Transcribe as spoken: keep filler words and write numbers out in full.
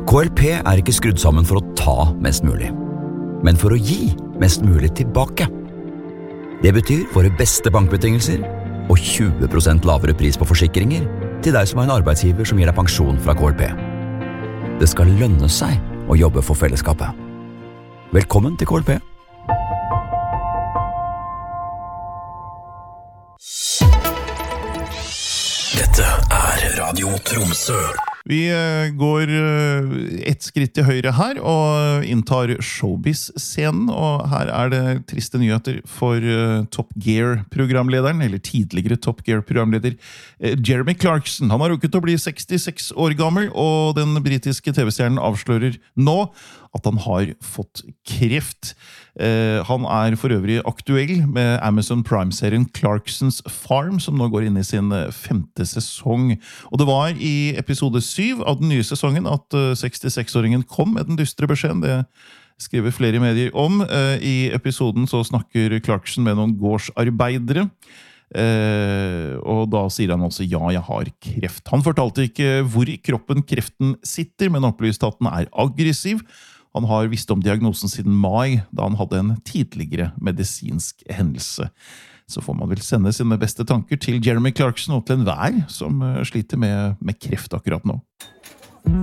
K L P er ikke skrudd sammen for å ta mest mulig, men for å gi mest mulig tilbake. Det betyr våre beste bankbetingelser og tjue prosent lavere pris på forsikringer til deg som har en arbeidsgiver som gir deg pensjon fra K L P. Det skal lønne seg å jobbe for fellesskapet. Velkommen til K L P. Dette er Radio Tromsø. Vi går et skritt til høyre her og inntar showbiz-scenen, og her er det triste nyheter for Top Gear-programlederen, eller tidligere Top Gear-programleder Jeremy Clarkson. Han har rukket å bli sekstiseks år gammel, og den britiske tv-stjernen avslører nå at han har fått kreft. Eh, han er for øvrig aktuell med Amazon Prime-serien Clarkson's Farm, som nå går inn i sin femte sesong. Og det var i episode syv av den nye sesongen at sekstiseks-åringen kom med den dystre beskjeden. Det skriver flere medier om. Eh, I episoden så snakker Clarkson med noen gårdsarbeidere, Eh, og da sier han altså ja, jeg har kreft. Han fortalte ikke hvor i kroppen kreften sitter, men opplyste at den er aggressiv. Han har visst om diagnosen siden mai, da han hadde en tidligere medisinsk hendelse. Så får man vel sende sine beste tanker til Jeremy Clarkson og til enhver som sliter med, med kreft akkurat nå.